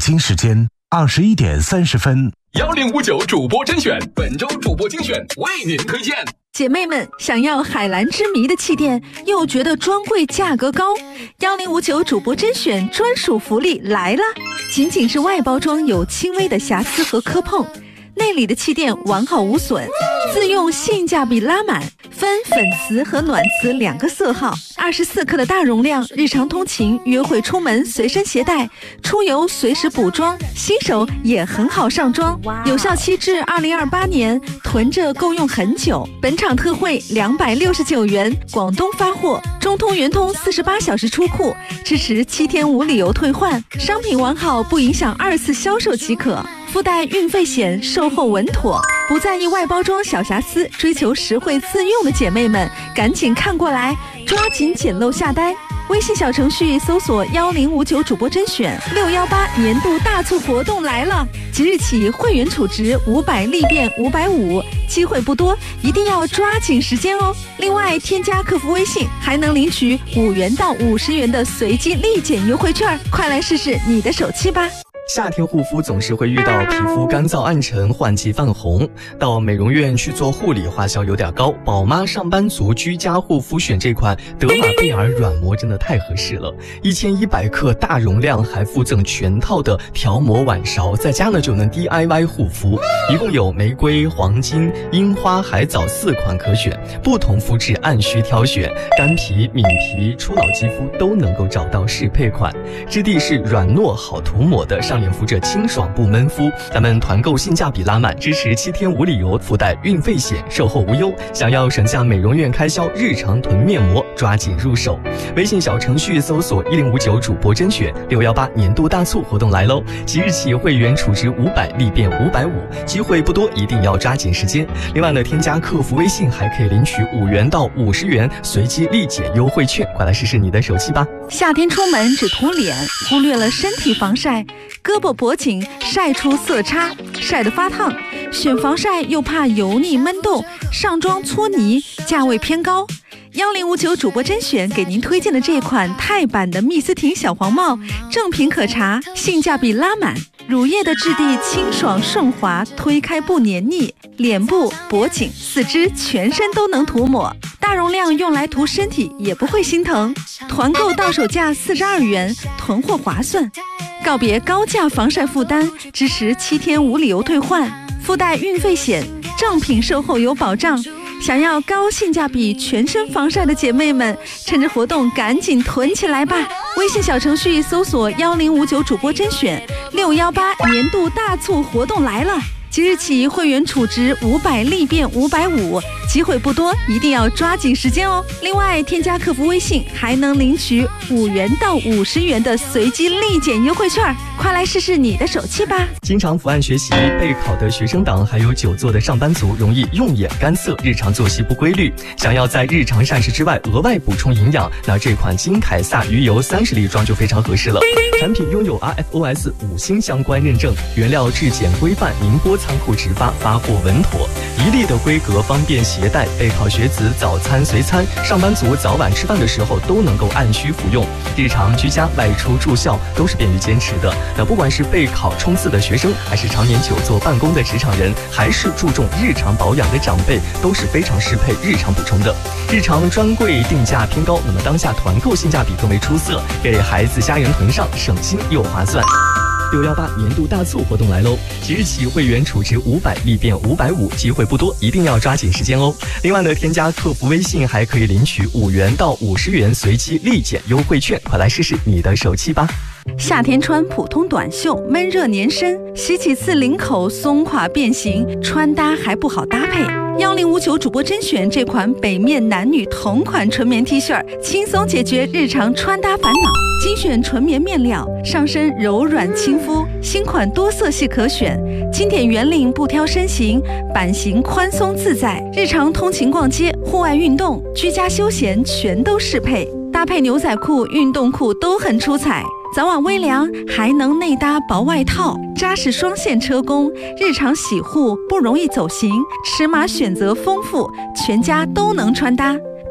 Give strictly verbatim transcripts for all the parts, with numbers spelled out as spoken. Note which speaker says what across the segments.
Speaker 1: 京时间二十一点三十分。
Speaker 2: 幺零五九主播甄选，本周主播精选为您推荐。
Speaker 3: 姐妹们，想要海蓝之谜的气垫，又觉得专柜价格高，幺零五九主播甄选专属福利来了！仅仅是外包装有轻微的瑕疵和磕碰，内里的气垫完好无损，自用性价比拉满，分粉瓷和暖瓷两个色号，二十四克的大容量，日常通勤、约会出门随身携带，出游随时补妆，新手也很好上妆，有效期至二零二八年，囤着够用很久。本场特惠两百六十九元，广东发货，中通、圆通四十八小时出库，支持七天无理由退换，商品完好不影响二次销售即可。附带运费险，售后稳妥，不在意外包装小瑕疵，追求实惠自用的姐妹们，赶紧看过来，抓紧捡漏下单。微信小程序搜索幺零五九主播甄选，六幺八年度大促活动来了！即日起会员储值五百立变五百五，机会不多，一定要抓紧时间哦。另外，添加客服微信还能领取五元到五十元的随机立减优惠券，快来试试你的手气吧！
Speaker 4: 夏天护肤总是会遇到皮肤干燥暗沉、换季泛红，到美容院去做护理花销有点高。宝妈上班族居家护肤选这款德玛贝尔软膜真的太合适了，一千一百克大容量，还附赠全套的调膜碗勺，在家呢就能 D I Y 护肤。一共有玫瑰、黄金、樱花、海藻四款可选，不同肤质按需挑选，干皮、敏皮、初老肌肤都能够找到适配款，质地是软糯好涂抹的，上脸敷着清爽不闷肤。咱们团购性价比拉满，支持七天无理由，附带运费险，售后无忧。想要省下美容院开销，日常囤面膜，抓紧入手。微信小程序搜索一零五九主播甄选，六幺八年度大促活动来喽！即日起会员储值五百立变五百五，机会不多，一定要抓紧时间。另外呢，添加客服微信还可以领取五元到五十元随机立减优惠券，快来试试你的手气吧！
Speaker 3: 夏天出门只涂脸，忽略了身体防晒，胳膊脖颈晒出色差，晒得发烫，选防晒又怕油腻闷痘，上妆搓泥，价位偏高。幺零五九主播甄选给您推荐的这款钛版的蜜丝婷小黄帽，正品可查，性价比拉满，乳液的质地清爽顺滑，推开不黏腻，脸部、脖颈、四肢、全身都能涂抹，大容量用来涂身体也不会心疼。团购到手价四十二元，囤货划算。告别高价防晒负担，支持七天无理由退换，附带运费险，正品售后有保障。想要高性价比全身防晒的姐妹们，趁着活动赶紧囤起来吧！微信小程序搜索幺零五九主播甄选，六幺八年度大促活动来了！即日起会员储值五百立变五百五，机会不多，一定要抓紧时间哦。另外，添加客服微信还能领取五元到五十元的随机立减优惠券，快来试试你的手气吧！
Speaker 4: 经常伏案学习、备考的学生党，还有久坐的上班族，容易用眼干涩，日常作息不规律，想要在日常膳食之外额外补充营养，那这款金凯撒鱼油三十粒装就非常合适了。产品拥有 R F O S 五星相关认证，原料质检规范，宁波仓库直发，发货稳妥，一粒的规格方便携带，备考学子早餐随餐，上班族早晚吃饭的时候都能够按需服用，日常居家外出住校都是便于坚持的。那不管是备考冲刺的学生，还是常年久坐办公的职场人，还是注重日常保养的长辈，都是非常适配日常补充的。日常专柜定价偏高，那么当下团购性价比更为出色，给孩子家人囤上，省心又划算。六幺八年度大促活动来喽！即日起会员储值五百立变五百五，机会不多，一定要抓紧时间哦。另外呢，添加客服微信还可以领取五元到五十元随机立减优惠券，快来试试你的手气吧！
Speaker 3: 夏天穿普通短袖，闷热粘身，洗几次领口松垮变形，穿搭还不好搭配。幺零五九主播甄选这款北面男女同款纯棉 T 恤，轻松解决日常穿搭烦恼。精选纯棉面料，上身柔软亲肤，新款多色系可选，经典圆领不挑身形，版型宽松自在，日常通勤逛街、户外运动、居家休闲全都适配，搭配牛仔裤、运动裤都很出彩。早晚微凉，还能内搭薄外套，扎实双线车工，日常洗护不容易走形，尺码选择丰富，全家都能穿搭。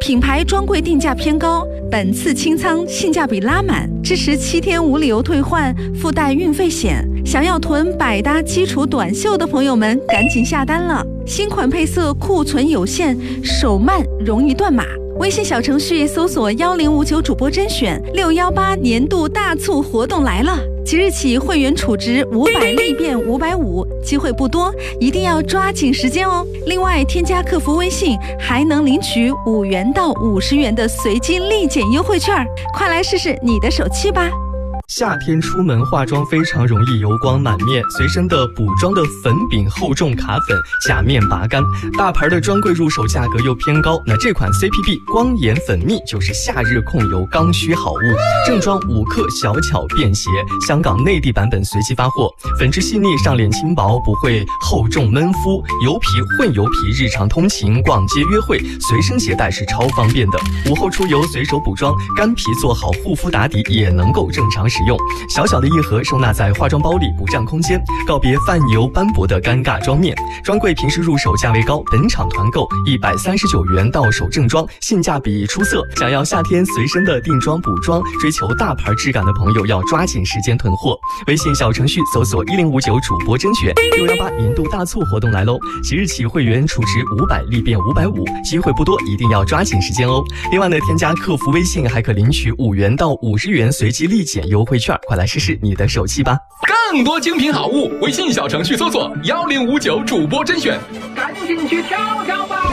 Speaker 3: 品牌专柜定价偏高，本次清仓性价比拉满，支持七天无理由退换，附带运费险。想要囤百搭基础短袖的朋友们，赶紧下单了！新款配色库存有限，手慢容易断码。微信小程序搜索幺零五九主播甄选，六幺八年度大促活动来了！即日起会员储值五百立变五百五，机会不多，一定要抓紧时间哦。另外，添加客服微信还能领取五元到五十元的随机立减优惠券，快来试试你的手气吧！
Speaker 4: 夏天出门化妆非常容易油光满面，随身的补妆的粉饼厚重卡粉，假面拔干，大牌的专柜入手价格又偏高，那这款 C P B 光眼粉蜜就是夏日控油刚需好物，正装五克，小巧便携，香港内地版本随机发货，粉质细腻，上脸轻薄，不会厚重闷肤，油皮混油皮，日常通勤、逛街、约会随身携带是超方便的，午后出游随手补妆，干皮做好护肤打底也能够正常使用。小小的一盒收纳在化妆包里，不占空间，告别泛油斑驳的尴尬妆面。专柜平时入手价位高，本场团购一百三十九元到手正装，性价比出色。想要夏天随身的定妆补妆，追求大牌质感的朋友要抓紧时间囤货。微信小程序搜索一零五九主播甄选，六幺八年度大促活动来喽！即日起会员储值五百立变五百五，机会不多，一定要抓紧时间哦。另外呢，添加客服微信还可领取五元到五十元随机立减优惠券，快来试试你的手气吧！
Speaker 2: 更多精品好物，微信小程序搜索幺零五九主播甄选，赶紧去挑挑吧！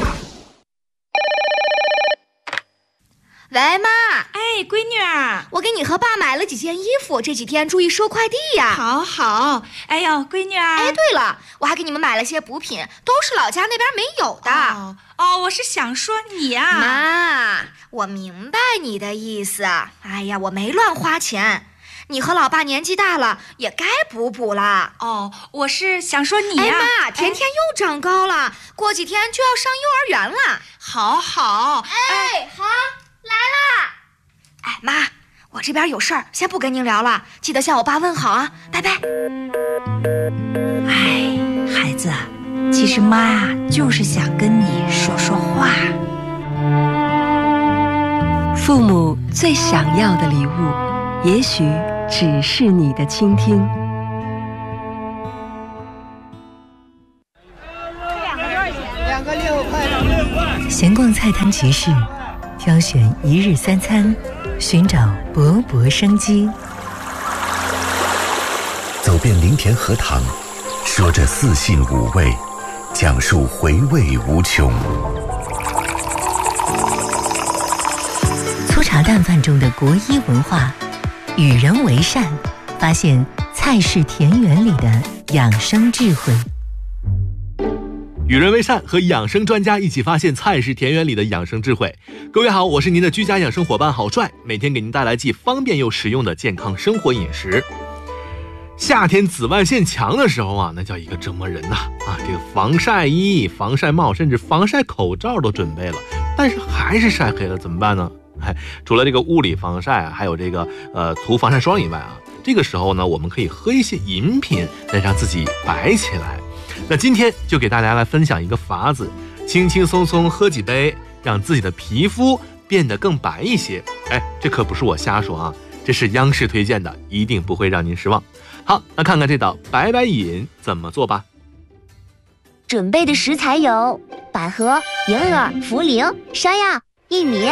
Speaker 5: 喂，妈。
Speaker 6: 哎，闺女儿，
Speaker 5: 我给你和爸买了几件衣服，这几天注意收快递呀。
Speaker 6: 好好。哎呦，闺女儿。
Speaker 5: 哎，对了，我还给你们买了些补品，都是老家那边没有的。
Speaker 6: 哦，哦我是想说你呀。
Speaker 5: 妈，我明白你的意思。哎呀，我没乱花钱。你和老爸年纪大了，也该补补了。
Speaker 6: 哦，我是想说你呀。
Speaker 5: 哎妈，甜甜又长高了，哎、过几天就要上幼儿园了。
Speaker 6: 好好。
Speaker 5: 哎，好，来啦。哎妈，我这边有事儿，先不跟您聊了，记得向我爸问好啊，拜拜。
Speaker 7: 哎，孩子，其实妈啊，就是想跟你说说话。父母最想要的礼物，也许只是你的倾听。
Speaker 8: 两个六块。
Speaker 7: 闲逛菜摊集市，挑选一日三餐，寻找勃勃生机。
Speaker 1: 走遍林田荷塘，说着四性五味，讲述回味无穷。
Speaker 7: 粗茶淡饭中的国医文化，与人为善，发现菜式田园里的养生智慧。
Speaker 9: 与人为善，和养生专家一起发现菜式田园里的养生智慧。各位好，我是您的居家养生伙伴郝帅，每天给您带来既方便又实用的健康生活饮食。夏天紫外线强的时候啊，那叫一个折磨人呐！啊，这个防晒衣、防晒帽，甚至防晒口罩都准备了，但是还是晒黑了，怎么办呢？哎，除了这个物理防晒啊，还有这个呃涂防晒霜以外啊，这个时候呢，我们可以喝一些饮品，来让自己白起来。那今天就给大家来分享一个法子，轻轻松松喝几杯，让自己的皮肤变得更白一些。哎，这可不是我瞎说啊，这是央视推荐的，一定不会让您失望。好，那看看这道白白饮怎么做吧。
Speaker 10: 准备的食材有百合、银耳、茯苓、山药、薏米。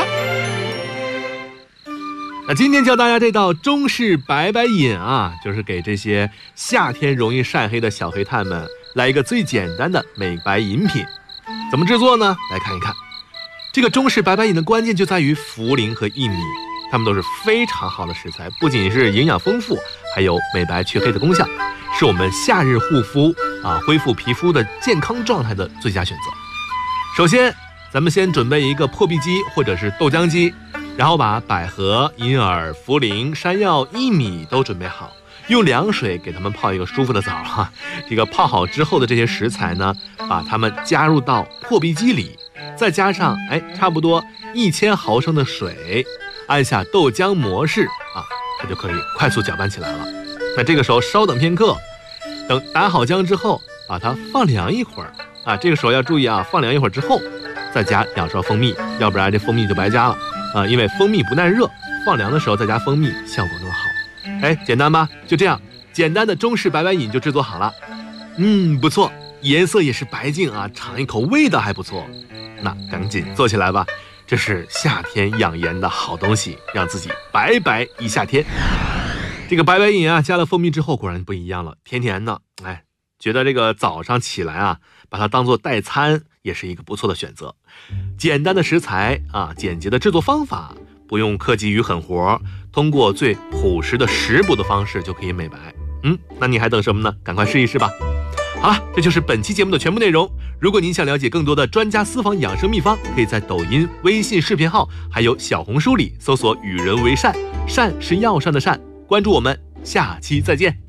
Speaker 9: 那今天教大家这道中式白白饮啊，就是给这些夏天容易晒黑的小黑炭们来一个最简单的美白饮品。怎么制作呢？来看一看。这个中式白白饮的关键就在于茯苓和薏米，它们都是非常好的食材，不仅是营养丰富，还有美白去黑的功效，是我们夏日护肤啊，恢复皮肤的健康状态的最佳选择。首先，咱们先准备一个破壁机或者是豆浆机，然后把百合、银耳、茯苓、山药、薏米都准备好，用凉水给它们泡一个舒服的澡哈。这个泡好之后的这些食材呢，把它们加入到破壁机里，再加上哎差不多一千毫升的水，按下豆浆模式啊，它就可以快速搅拌起来了。那这个时候稍等片刻，等打好浆之后，把它放凉一会儿啊。这个时候要注意啊，放凉一会儿之后，再再加两勺蜂蜜，要不然这蜂蜜就白加了啊、呃，因为蜂蜜不耐热，放凉的时候再加蜂蜜效果更好。哎，简单吧？就这样，简单的中式白白饮就制作好了。嗯，不错，颜色也是白净啊，尝一口味道还不错。那赶紧做起来吧，这是夏天养颜的好东西，让自己白白一夏天。这个白白饮啊，加了蜂蜜之后果然不一样了，甜甜的。哎，觉得这个早上起来啊，把它当做代餐也是一个不错的选择。简单的食材啊，简洁的制作方法，不用科技与狠活，通过最朴实的食补的方式就可以美白。嗯，那你还等什么呢？赶快试一试吧。好了，这就是本期节目的全部内容。如果您想了解更多的专家私房养生秘方，可以在抖音、微信视频号还有小红书里搜索与人为善，善是药膳的善，关注我们，下期再见。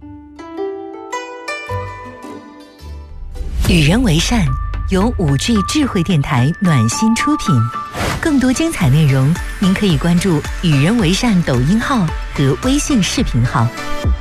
Speaker 7: 与人为善由五 G 智慧电台暖心出品，更多精彩内容您可以关注与人为善抖音号和微信视频号。